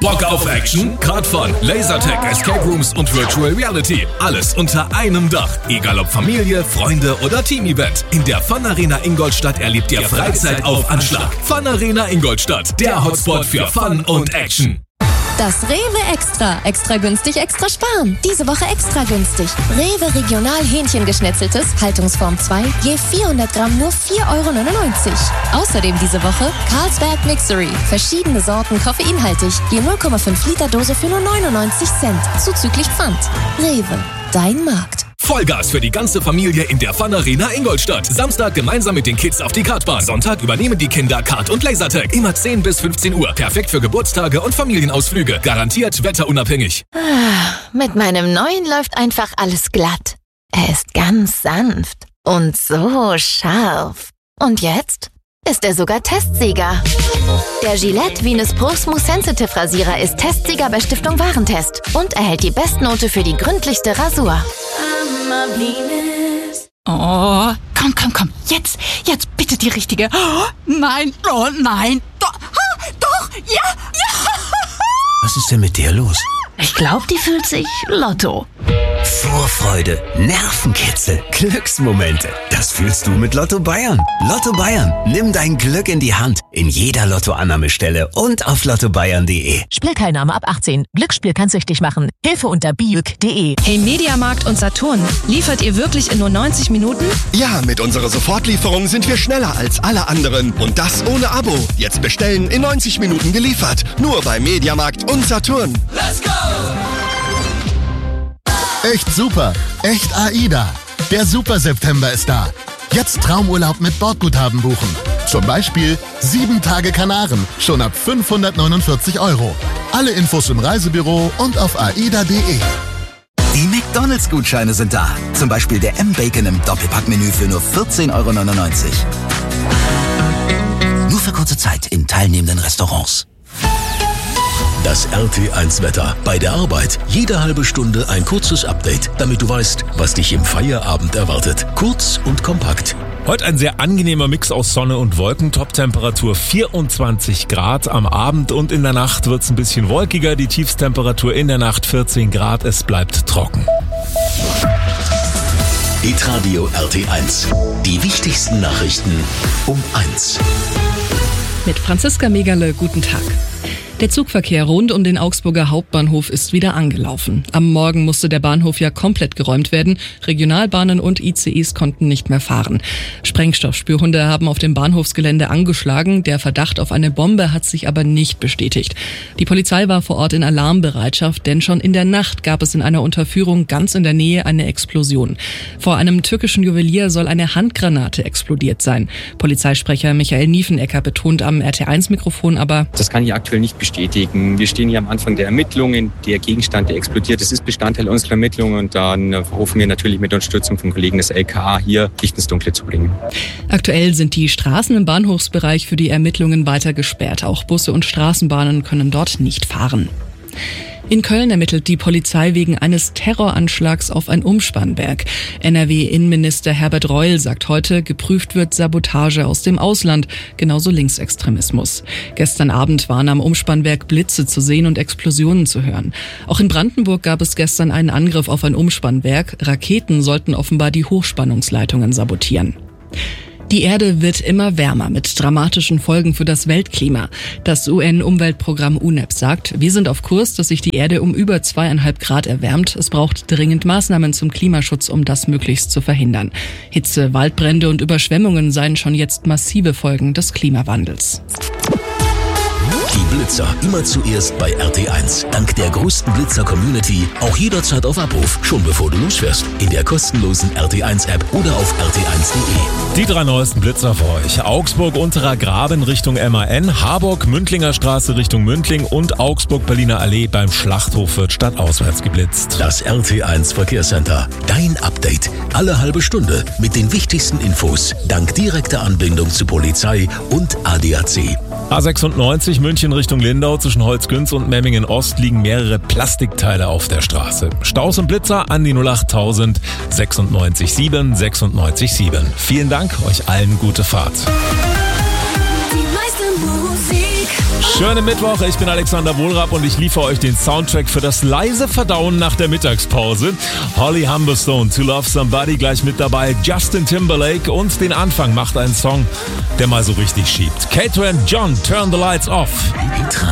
Bock auf Action? Kart Fun, Lasertag, Escape Rooms und Virtual Reality. Alles unter einem Dach. Egal ob Familie, Freunde oder Team-Event. In der Fun Arena Ingolstadt erlebt ihr Freizeit auf Anschlag. Fun Arena Ingolstadt, der Hotspot für Fun und Action. Das Rewe Extra. Extra günstig, extra sparen. Diese Woche extra günstig. Rewe Regional Hähnchengeschnetzeltes, Haltungsform 2, je 400 Gramm nur 4,99 €. Außerdem diese Woche Carlsberg Mixery. Verschiedene Sorten koffeinhaltig. Je 0,5 Liter Dose für nur 99 Cent. Zuzüglich Pfand. Rewe. Dein Markt. Vollgas für die ganze Familie in der Fun Arena Ingolstadt. Samstag gemeinsam mit den Kids auf die Kartbahn. Sonntag übernehmen die Kinder Kart und Lasertag. Immer 10 bis 15 Uhr. Perfekt für Geburtstage und Familienausflüge. Garantiert wetterunabhängig. Mit meinem neuen läuft einfach alles glatt. Er ist ganz sanft und so scharf. Und jetzt ist er sogar Testsieger. Der Gillette Venus Pro Smooth Sensitive Rasierer ist Testsieger bei Stiftung Warentest und erhält die Bestnote für die gründlichste Rasur. Oh, komm. Jetzt bitte die richtige. Oh, nein. Doch, ja. Was ist denn mit der los? Ich glaube, die fühlt sich Lotto. Vorfreude, Nervenkitzel, Glücksmomente. Das fühlst du mit Lotto Bayern. Lotto Bayern. Nimm dein Glück in die Hand. In jeder Lottoannahmestelle und auf lottobayern.de. Spielteilnahme ab 18. Glücksspiel kann süchtig machen. Hilfe unter bijuk.de. Hey Mediamarkt und Saturn, liefert ihr wirklich in nur 90 Minuten? Ja, mit unserer Sofortlieferung sind wir schneller als alle anderen. Und das ohne Abo. Jetzt bestellen, in 90 Minuten geliefert. Nur bei Mediamarkt und Saturn. Let's go! Echt super, echt AIDA. Der Super September ist da. Jetzt Traumurlaub mit Bordguthaben buchen. Zum Beispiel 7 Tage Kanaren, schon ab 549 €. Alle Infos im Reisebüro und auf aida.de. Die McDonalds-Gutscheine sind da. Zum Beispiel der M-Bacon im Doppelpackmenü für nur 14,99 €. Nur für kurze Zeit in teilnehmenden Restaurants. Das RT1-Wetter. Bei der Arbeit jede halbe Stunde ein kurzes Update, damit du weißt, was dich im Feierabend erwartet. Kurz und kompakt. Heute ein sehr angenehmer Mix aus Sonne und Wolken. Toptemperatur 24 Grad. Am Abend und in der Nacht wird es ein bisschen wolkiger. Die Tiefstemperatur in der Nacht 14 Grad. Es bleibt trocken. Hitradio RT1. Die wichtigsten Nachrichten um 1. Mit Franziska Megerle, guten Tag. Der Zugverkehr rund um den Augsburger Hauptbahnhof ist wieder angelaufen. Am Morgen musste der Bahnhof ja komplett geräumt werden. Regionalbahnen und ICEs konnten nicht mehr fahren. Sprengstoffspürhunde haben auf dem Bahnhofsgelände angeschlagen. Der Verdacht auf eine Bombe hat sich aber nicht bestätigt. Die Polizei war vor Ort in Alarmbereitschaft, denn schon in der Nacht gab es in einer Unterführung ganz in der Nähe eine Explosion. Vor einem türkischen Juwelier soll eine Handgranate explodiert sein. Polizeisprecher Michael Niefenecker betont am RT1-Mikrofon aber: Das kann ich aktuell nicht bestätigen. Wir stehen hier am Anfang der Ermittlungen. Der Gegenstand, der explodiert, das ist Bestandteil unserer Ermittlungen und dann hoffen wir natürlich mit Unterstützung von Kollegen des LKA hier Licht ins Dunkle zu bringen. Aktuell sind die Straßen im Bahnhofsbereich für die Ermittlungen weiter gesperrt. Auch Busse und Straßenbahnen können dort nicht fahren. In Köln ermittelt die Polizei wegen eines Terroranschlags auf ein Umspannwerk. NRW-Innenminister Herbert Reul sagt heute, geprüft wird Sabotage aus dem Ausland, genauso Linksextremismus. Gestern Abend waren am Umspannwerk Blitze zu sehen und Explosionen zu hören. Auch in Brandenburg gab es gestern einen Angriff auf ein Umspannwerk. Raketen sollten offenbar die Hochspannungsleitungen sabotieren. Die Erde wird immer wärmer mit dramatischen Folgen für das Weltklima. Das UN-Umweltprogramm UNEP sagt, wir sind auf Kurs, dass sich die Erde um über 2,5 Grad erwärmt. Es braucht dringend Maßnahmen zum Klimaschutz, um das möglichst zu verhindern. Hitze, Waldbrände und Überschwemmungen seien schon jetzt massive Folgen des Klimawandels. Die Blitzer immer zuerst bei RT1. Dank der größten Blitzer-Community auch jederzeit auf Abruf, schon bevor du losfährst. In der kostenlosen RT1-App oder auf rt1.de. Die 3 neuesten Blitzer für euch. Augsburg-Unterer Graben Richtung MAN, Harburg-Mündlinger Straße Richtung Mündling und Augsburg-Berliner Allee beim Schlachthof wird stadtauswärts geblitzt. Das RT1 Verkehrscenter. Dein Update. Alle halbe Stunde mit den wichtigsten Infos. Dank direkter Anbindung zu Polizei und ADAC. A96 München Richtung Lindau zwischen Holzgünz und Memmingen Ost liegen mehrere Plastikteile auf der Straße. Staus und Blitzer an die 08000 96 7 96 7. Vielen Dank, euch allen gute Fahrt. Die meiste Musik Schönen Mittwoch, ich bin Alexander Wohlrab und ich liefere euch den Soundtrack für das leise Verdauen nach der Mittagspause. Holly Humberstone, To Love Somebody, gleich mit dabei. Justin Timberlake und den Anfang macht ein Song, der mal so richtig schiebt. Kate and John, Turn the Lights Off.